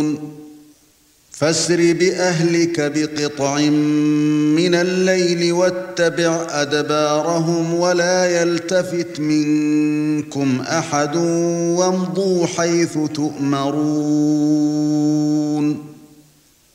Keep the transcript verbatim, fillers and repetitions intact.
فاسر بأهلك بقطع من الليل واتبع أدبارهم ولا يلتفت منكم أحد وامضوا حيث تؤمرون